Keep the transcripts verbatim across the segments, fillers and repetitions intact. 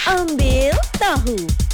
Ambil tahu.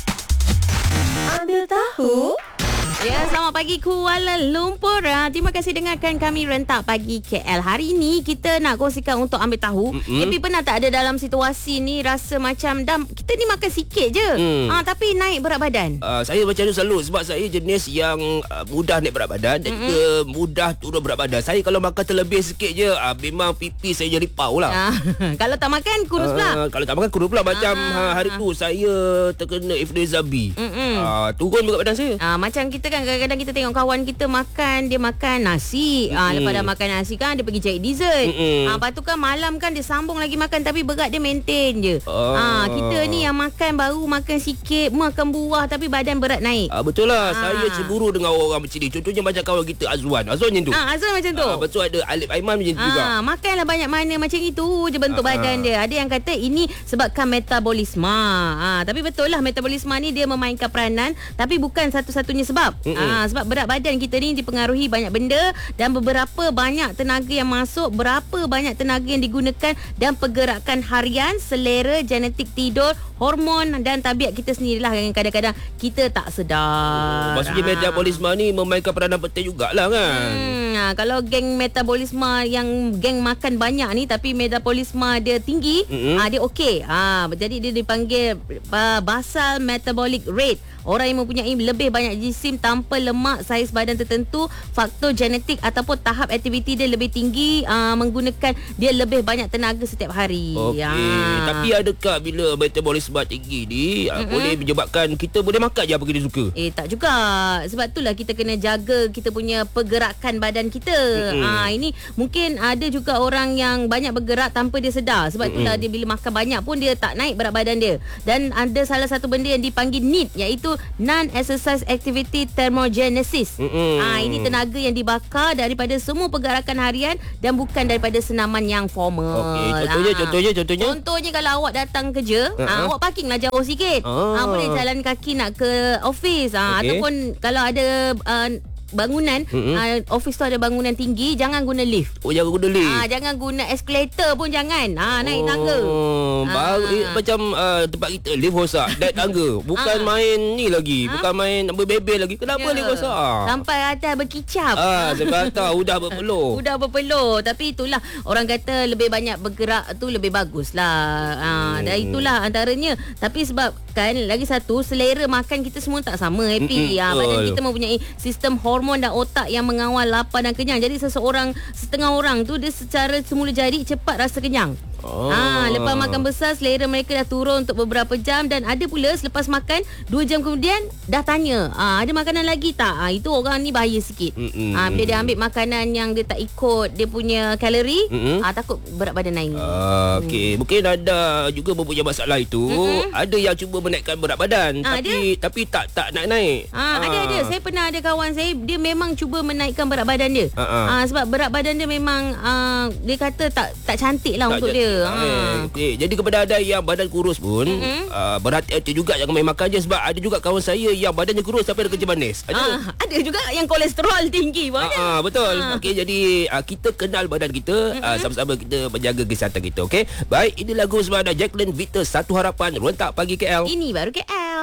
Ambil tahu. Ya, selamat pagi Kuala Lumpur. Terima kasih dengarkan kami Rentak Pagi K L. Hari ini kita nak kongsikan untuk ambil tahu. Mm-hmm. Happy pernah tak ada dalam situasi ni rasa macam dah kita ni makan sikit je. Mm. Ha, tapi naik berat badan? Uh, saya macam tu selalu sebab saya jenis yang uh, mudah naik berat badan dan mm-hmm. juga mudah turun berat badan. Saya kalau makan terlebih sikit je uh, memang pipi saya jadi pau lah. Ah, kalau tak makan kurus uh, pula. Kalau tak makan kurus pula. Macam ah. hari tu saya terkena influenza B. Mm-hmm. Uh, turun berat badan saya. Ah, macam kita kan kadang-kadang kita tengok kawan kita makan, dia makan nasi. Mm-hmm. Ah, lepas dah makan nasi kan dia pergi cari dessert. Mm-hmm. Ah, lepas tu kan malam kan dia sambung lagi makan tapi berat dia maintain je. Uh. Ah, kita ni yang makan baru makan sikit, makan buah tapi badan berat naik. Ah, betul lah. Ah. Saya cemburu dengan orang macam ni. Contohnya macam kawan kita Azwan. Azwan macam tu. Ah, Azwan macam tu. Ah, betul ada Alif Aiman macam tu ah, juga. Makanlah banyak mana macam itu je bentuk ah. badan dia. Ada yang kata ini sebabkan metabolisme. Ah, tapi betul lah metabolisme ni dia memainkan peranan tapi bukan satu-satunya sebab. Ah, sebab berat badan kita ni dipengaruhi banyak benda dan beberapa banyak tenaga yang masuk, berapa banyak tenaga yang digunakan dan pergerakan harian, selera, genetik tidur, hormon dan tabiat kita sendirilah yang kadang-kadang kita tak sedar. Oh, maksudnya ha. metabolisme ni memainkan peranan penting jugalah kan. Hmm, ha, kalau geng metabolisme yang geng makan banyak ni tapi metabolisme dia tinggi, mm-hmm. ha, dia okey. Ha, jadi dia dipanggil uh, basal metabolic rate. Orang yang mempunyai lebih banyak jisim tanpa lemak, saiz badan tertentu, faktor genetik ataupun tahap aktiviti dia lebih tinggi, uh, menggunakan dia lebih banyak tenaga setiap hari. Okey. Ya. Tapi adakah bila metabolisme tinggi ni mm-hmm. boleh menyebabkan kita boleh makan je apa kita suka? Eh tak juga. Sebab itulah kita kena jaga kita punya pergerakan badan kita. Mm-hmm. Ha, ini mungkin ada juga orang yang banyak bergerak tanpa dia sedar. Sebab mm-hmm. itulah dia bila makan banyak pun dia tak naik berat badan dia. Dan ada salah satu benda yang dipanggil N E A T iaitu Non-Exercise Activity Thermogenesis. Mm-hmm. Ha, ini tenaga yang dibakar daripada semua pergerakan harian dan bukan daripada senaman yang formal. Okey, contohnya, ha. contohnya, contohnya. Contohnya kalau awak datang kerja, uh-huh. ha, awak parkinglah jauh sikit. Oh. Ha, boleh jalan kaki nak ke office. Ha, okay. Ataupun kalau ada uh, bangunan, mm-hmm. uh, office tu ada bangunan tinggi, jangan guna lift. Oh, jangan guna lift. Ah, jangan guna escalator pun jangan. Ah, naik oh, tangga. Baru ah. eh, macam uh, tempat kita lift rosak, naik tangga. Bukan ah. main ni lagi, ah. bukan main berbebel lagi. Kenapa ya. lift rosak? Sampai atas berkicap. Ah, sampai atas udah berpeluh. Udah berpeluh. Tapi itulah orang kata lebih banyak bergerak tu lebih baguslah. Ah, hmm. dan itulah antaranya. Tapi sebab kan lagi satu selera makan kita semua tak sama happy. Ah, badan kita mempunyai sistem hormon hormon dan otak yang mengawal lapar dan kenyang. Jadi seseorang, setengah orang tu dia secara semula jadi cepat rasa kenyang. Oh. Ha, lepas makan besar selera mereka dah turun untuk beberapa jam dan ada pula selepas makan dua jam kemudian dah tanya, ha, ada makanan lagi tak? Ha, itu orang ni bahaya sikit. Ha, bila dia ambil makanan yang dia tak ikut dia punya kalori, ha, takut berat badan naik. Uh, Okey, hmm. mungkin ada juga mempunyai masalah itu. Mm-hmm. Ada yang cuba menaikkan berat badan ha, tapi dia? tapi tak tak naik-naik. Ha, ha. Ada ada. Saya pernah ada kawan saya dia memang cuba menaikkan berat badan dia. Ha, ha. Ha, sebab berat badan dia memang uh, dia kata tak tak cantik lah tak untuk j- dia. Ha. Eh, okay. Jadi kepada ada yang badan kurus pun mm-hmm. uh, berhati-hati juga jangan main makan je. Sebab ada juga kawan saya yang badannya kurus tapi ada kerja manis. Ada, ah, ada juga yang kolesterol tinggi pun. Ah, ah, betul. Ah. Okey, jadi uh, kita kenal badan kita, mm-hmm. uh, sama-sama kita menjaga kesihatan kita. Okey. Baik, ini lagu semana Jacqueline Victor, Satu Harapan, Rentak Pagi K L. Ini baru K L.